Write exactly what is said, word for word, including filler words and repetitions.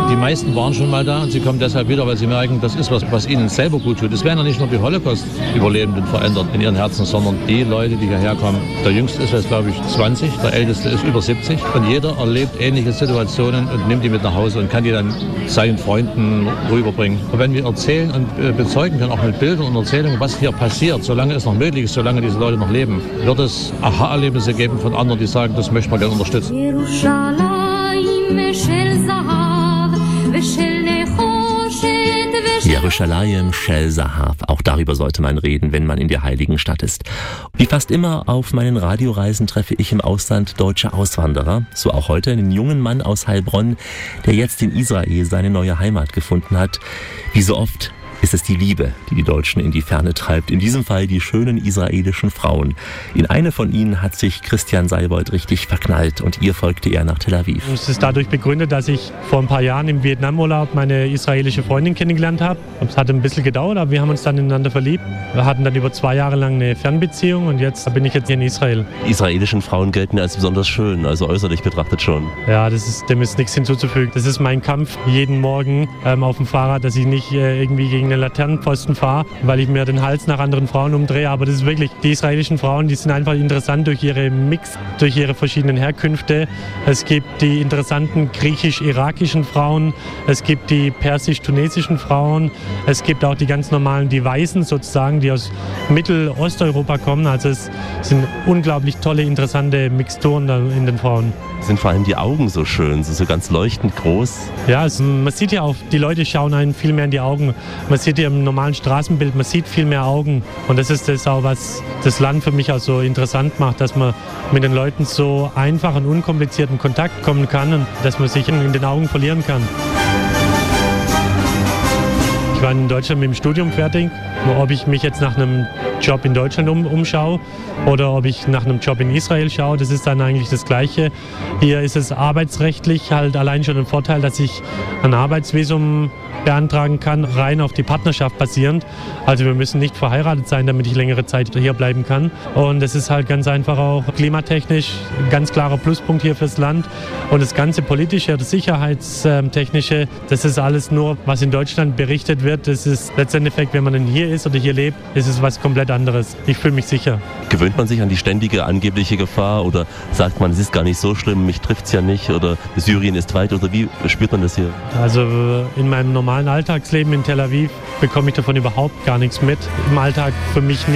Die meisten waren schon mal da und sie kommen deshalb wieder, weil sie merken, das ist was, was ihnen selber gut tut. Es werden ja nicht nur die Holocaust-Überlebenden verändert in ihren Herzen, sondern die Leute, die hierher kommen. Der Jüngste ist jetzt, glaube ich, zwanzig, der Älteste ist über siebzig. Und jeder erlebt ähnliche Situationen und nimmt die mit nach Hause und kann die dann seinen Freunden rüberbringen. Und wenn wir erzählen und bezeugen können, auch mit Bildern und Erzählungen, was hier passiert, solange es noch möglich ist, solange diese Leute noch leben, wird es Aha-Erlebnisse geben von anderen, die sagen, das möchte man gerne unterstützen. Jerusalem, Shel Zahav. Auch darüber sollte man reden, wenn man in der heiligen Stadt ist. Wie fast immer auf meinen Radioreisen treffe ich im Ausland deutsche Auswanderer. So auch heute einen jungen Mann aus Heilbronn, der jetzt in Israel seine neue Heimat gefunden hat. Wie so oft ist es die Liebe, die die Deutschen in die Ferne treibt. In diesem Fall die schönen israelischen Frauen. In eine von ihnen hat sich Christian Seibold richtig verknallt und ihr folgte er nach Tel Aviv. Es ist dadurch begründet, dass ich vor ein paar Jahren im Vietnamurlaub meine israelische Freundin kennengelernt habe. Es hat ein bisschen gedauert, aber wir haben uns dann ineinander verliebt. Wir hatten dann über zwei Jahre lang eine Fernbeziehung und jetzt bin ich jetzt hier in Israel. Die israelischen Frauen gelten als besonders schön, also äußerlich betrachtet schon. Ja, das ist, dem ist nichts hinzuzufügen. Das ist mein Kampf jeden Morgen ähm, auf dem Fahrrad, dass ich nicht äh, irgendwie gegen einen Laternenpfosten fahre, weil ich mir den Hals nach anderen Frauen umdrehe. Aber das ist wirklich, die israelischen Frauen, die sind einfach interessant durch ihre Mix, durch ihre verschiedenen Herkünfte. Es gibt die interessanten griechisch-irakischen Frauen, es gibt die persisch-tunesischen Frauen, es gibt auch die ganz normalen, die Weißen sozusagen, die aus Mittelosteuropa kommen. Also es sind unglaublich tolle, interessante Mixturen da in den Frauen. Sind vor allem die Augen so schön, so, so ganz leuchtend groß. Ja, es, man sieht ja auch, die Leute schauen einen viel mehr in die Augen. Man sieht ja im normalen Straßenbild, man sieht viel mehr Augen. Und das ist das auch, was das Land für mich auch so interessant macht, dass man mit den Leuten so einfach und unkompliziert in Kontakt kommen kann und dass man sich in den Augen verlieren kann. Ich war in Deutschland mit dem Studium fertig. Ob ich mich jetzt nach einem Job in Deutschland um, umschaue oder ob ich nach einem Job in Israel schaue, das ist dann eigentlich das Gleiche. Hier ist es arbeitsrechtlich halt allein schon ein Vorteil, dass ich ein Arbeitsvisum beantragen kann, rein auf die Partnerschaft basierend. Also wir müssen nicht verheiratet sein, damit ich längere Zeit hier bleiben kann. Und es ist halt ganz einfach auch klimatechnisch ein ganz klarer Pluspunkt hier fürs Land. Und das ganze politische, das sicherheitstechnische, das ist alles nur, was in Deutschland berichtet wird. Das ist letztendlich, wenn man dann hier ist oder hier lebt, ist es was komplett anderes. Ich fühle mich sicher. Gewöhnt man sich an die ständige angebliche Gefahr oder sagt man, es ist gar nicht so schlimm, mich trifft es ja nicht oder Syrien ist weit oder wie spürt man das hier? Also in meinem normalen Alltagsleben in Tel Aviv bekomme ich davon überhaupt gar nichts mit. Im Alltag für mich nicht.